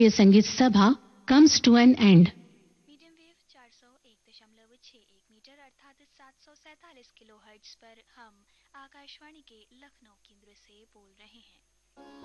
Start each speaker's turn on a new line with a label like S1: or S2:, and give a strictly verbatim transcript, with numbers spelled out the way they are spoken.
S1: ये संगीत सभा comes to an end.
S2: Medium wave चार सौ एक दशमलव छह एक मीटर अर्थात सात सौ सैंतालीस किलोहर्ट्ज पर हम आकाशवाणी के लखनऊ केंद्र से बोल रहे हैं।